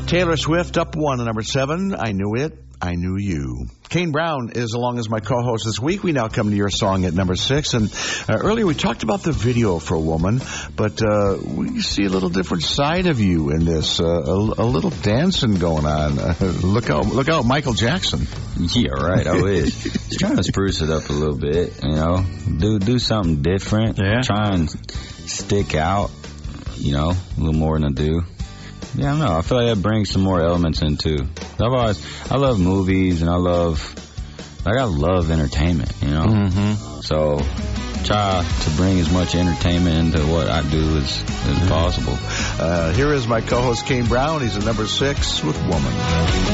Taylor Swift up 1 at number 7. I Knew It, I Knew You. Kane Brown is along as my co-host this week. We now come to your song at number 6. And earlier we talked about the video for Woman, but we see a little different side of you in this. A little dancing going on. Look out, Michael Jackson. Yeah, right. I wish. Just trying to spruce it up a little bit, you know. Do something different. Yeah. Try and stick out, you know, a little more than I do. Yeah, I don't know. I feel like that brings some more elements in too. I love movies and I love entertainment, you know. Mm-hmm. So try to bring as much entertainment into what I do as possible. Here is my co-host Kane Brown. He's at number 6 with Woman.